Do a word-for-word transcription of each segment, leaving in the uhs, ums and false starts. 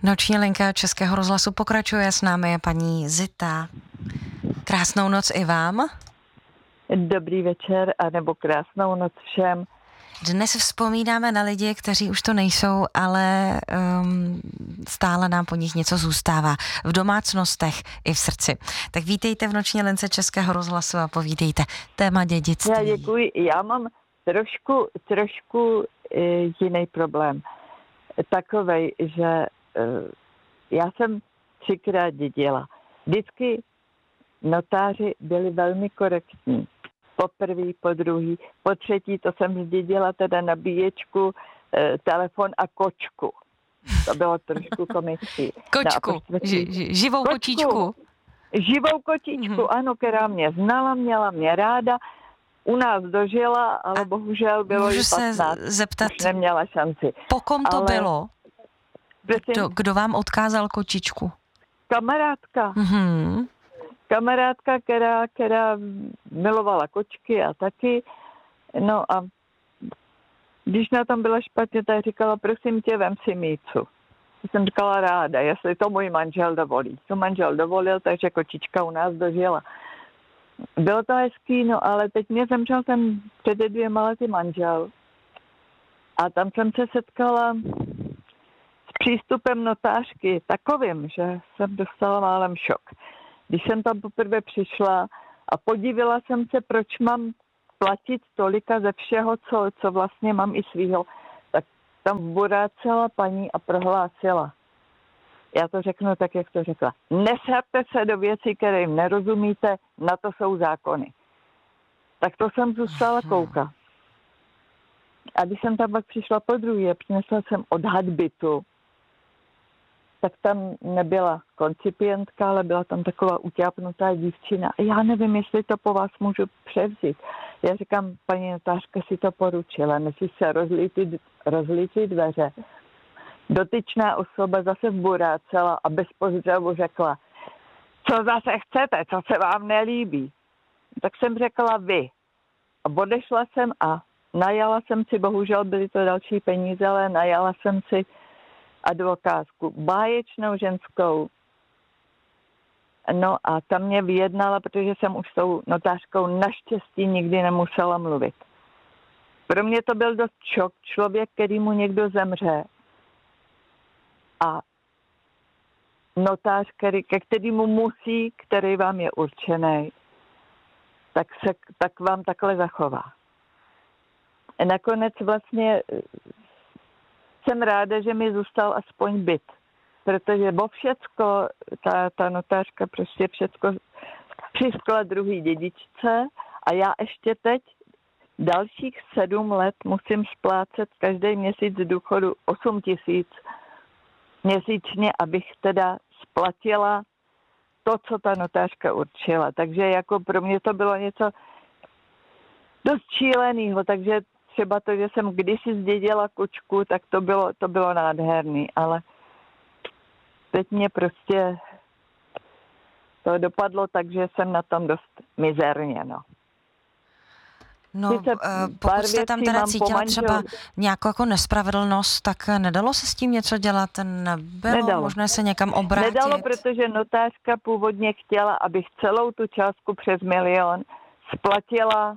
Noční linka Českého rozhlasu pokračuje, s námi je paní Zita. Krásnou noc i vám. Dobrý večer a nebo krásnou noc všem. Dnes vzpomínáme na lidi, kteří už to nejsou, ale um, stále nám po nich něco zůstává. V domácnostech i v srdci. Tak vítejte v noční lince Českého rozhlasu a povídejte téma dědictví. Já děkuji. Já mám trošku, trošku e, jiný problém. Takovej, že e, já jsem třikrát dědila. Vždycky notáři byli velmi korektní. Po prvý, po druhý, po třetí, to jsem zdědila teda nabíječku, e, telefon a kočku. To bylo trošku komický. Kočku, no ži, živou kočku. kočičku. Živou kočičku, mm-hmm. Ano, která mě znala, měla mě ráda. U nás dožila, ale a bohužel bylo jí patnáct. Se zeptat, už neměla šanci. Po kom to ale... bylo? Kdo, kdo vám odkázal kočičku? Kamarádka. Mm-hmm. Kamarádka, která, která milovala kočky a taky. No a když na tom byla špatně, tak říkala, prosím tě, vem si Mícu. Jsem říkala ráda, jestli to můj manžel dovolí. To manžel dovolil, takže kočička u nás dožila. Bylo to hezký, no ale teď mě zemřel ten před dvěma lety manžel. A tam jsem se setkala s přístupem notářky takovým, že jsem dostala málem šok. Když jsem tam poprvé přišla a podívila jsem se, proč mám platit tolika ze všeho, co, co vlastně mám i svýho, tak tam burácela paní a prohlásila. Já to řeknu tak, jak to řekla. Nesapte se do věcí, které jim nerozumíte, na to jsou zákony. Tak to jsem zůstala koukat. A když jsem tam pak přišla po druhé, přinesla jsem odhad bytu, tak tam nebyla koncipientka, ale byla tam taková utápnutá dívčina. A já nevím, jestli to po vás můžu převzít. Já říkám, paní notářka si to poručila, než se rozlítí, rozlítí dveře. Dotyčná osoba zase vburácela a bez pozdravu řekla, co zase chcete, co se vám nelíbí. Tak jsem řekla vy. A odešla jsem a najala jsem si, bohužel byly to další peníze, ale najala jsem si advokátku, báječnou ženskou. No a ta mě vyjednala, protože jsem už s tou notářkou naštěstí nikdy nemusela mluvit. Pro mě to byl dost šok. Člověk, který mu někdo zemře a notář, který, ke kterému musí, který vám je určený, tak, se, tak vám takhle zachová. A nakonec vlastně jsem ráda, že mi zůstal aspoň byt, protože o všecko, ta, ta notářka prostě všecko přiskla druhý dědičce a já ještě teď dalších sedm let musím splácet každý měsíc z důchodu osm tisíc měsíčně, abych teda splatila to, co ta notářka určila. Takže jako pro mě to bylo něco dost šílenýho, takže třeba to, že jsem kdysi zdědila kočku, tak to bylo, to bylo nádherný, ale teď mě prostě to dopadlo tak, že jsem na tom dost mizerně, no. No, Sice pokud jste tam teda cítila třeba nějakou jako nespravedlnost, tak nedalo se s tím něco dělat? Nebylo nedalo. Možné se někam obrátit? Nedalo, protože notářka původně chtěla, abych celou tu částku přes milion splatila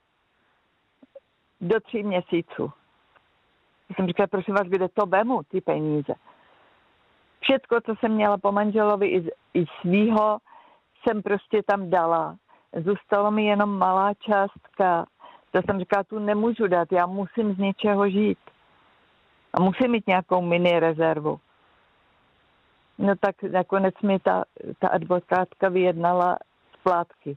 do tří měsíců. Já jsem říkala, prosím vás, kde to vemu, ty peníze. Všetko, co jsem měla po manželovi i, i svýho, jsem prostě tam dala. Zůstalo mi jenom malá částka. To jsem říkala, tu nemůžu dát, já musím z něčeho žít. A musím mít nějakou mini rezervu. No tak nakonec mi ta, ta advokátka vyjednala splátky.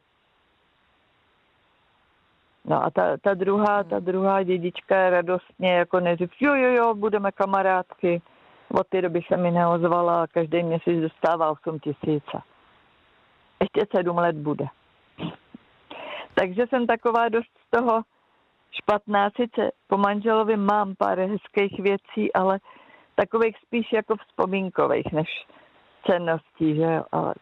No a ta, ta, druhá, ta druhá dědička radostně jako neřív, jo, jo, jo, budeme kamarádky. Od té doby se mi neozvala a každý měsíc dostává osm tisíc. Ještě sedm let bude. Takže jsem taková dost z toho špatná. Sice po manželovi mám pár hezkých věcí, ale takových spíš jako vzpomínkových, než cenností, že jo. Ale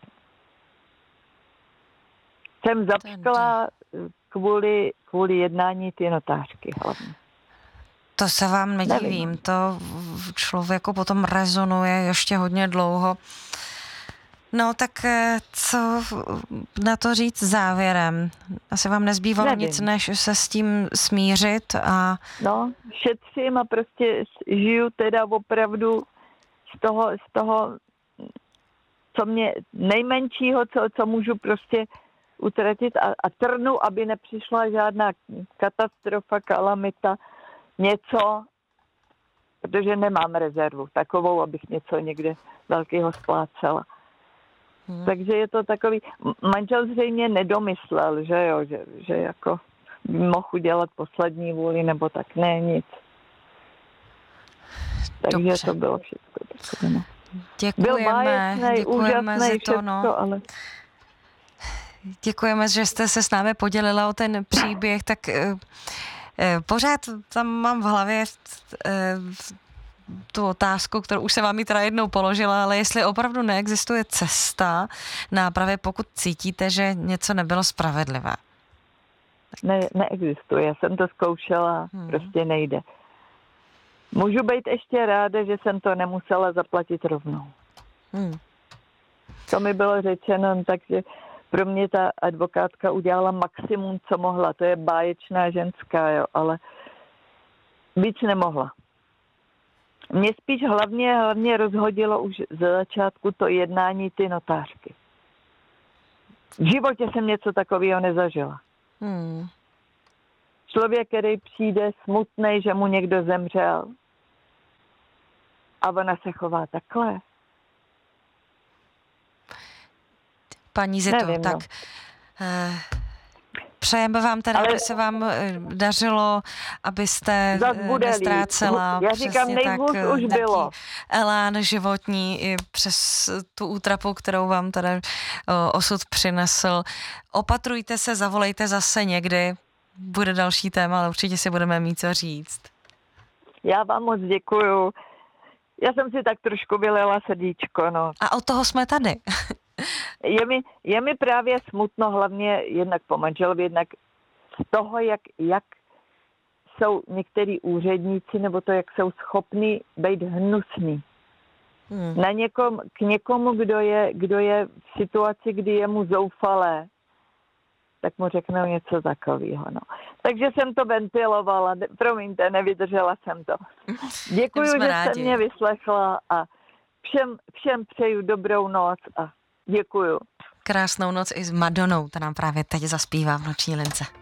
jsem zapškala kvůli, kvůli jednání ty notářky hlavně. To se vám nedivím, Nevím. to v člověku potom rezonuje ještě hodně dlouho. No tak co na to říct závěrem? Asi vám nezbývalo Nevím. nic, než se s tím smířit a... No, šetřím a prostě žiju teda opravdu z toho, z toho, co mě nejmenšího, co, co můžu prostě utratit a, a trnu, aby nepřišla žádná katastrofa, kalamita, něco, protože nemám rezervu takovou, abych něco někde velkého splácela. Hmm. Takže je to takový, manžel zřejmě nedomyslel, že jo, že, že jako by mohl udělat poslední vůli, nebo tak, ne, nic. Takže dobře. To bylo všechno takové, no. Děkujeme, byl báječnej, děkujeme za to, všechno, no. Ale... Děkujeme, že jste se s námi podělila o ten příběh, tak eh, eh, pořád tam mám v hlavě eh, tu otázku, kterou už se vám ji teda jednou položila, ale jestli opravdu neexistuje cesta nápravy, pokud cítíte, že něco nebylo spravedlivé. Ne, neexistuje, já jsem to zkoušela, hmm. prostě nejde. Můžu být ještě ráda, že jsem to nemusela zaplatit rovnou. Hmm. To mi bylo řečeno, takže pro mě ta advokátka udělala maximum, co mohla. To je báječná ženská, jo, ale víc nemohla. Mě spíš hlavně, hlavně rozhodilo už ze začátku to jednání ty notářky. V životě jsem něco takového nezažila. Hmm. Člověk, který přijde smutnej, že mu někdo zemřel a ona se chová takhle. Paní Zito, Nevím, tak no. eh, přejeme vám teda, Ale... aby se vám dařilo, abyste nestrácela Já říkám, nejhůř tak, už bylo. elán životní i přes tu útrapu, kterou vám teda o, osud přinesl. Opatrujte se, zavolejte zase někdy. Bude další téma, ale určitě si budeme mít co říct. Já vám moc děkuju. Já jsem si tak trošku vylila srdíčko, no. A od toho jsme tady. Je mi, je mi právě smutno, hlavně jednak po manželovi, jednak z toho, jak, jak jsou některý úředníci, nebo to, jak jsou schopní být hnusní. Hmm. Na někom, k někomu, kdo je, kdo je v situaci, kdy je mu zoufalé, tak mu řeknou něco takového. No. Takže jsem to ventilovala, promiňte, nevydržela jsem to. Děkuju, že rádi. Jste mě vyslechla a všem, všem přeju dobrou noc a děkuju. Krásnou noc i s Madonou, ta nám právě teď zaspívá v Noční lince.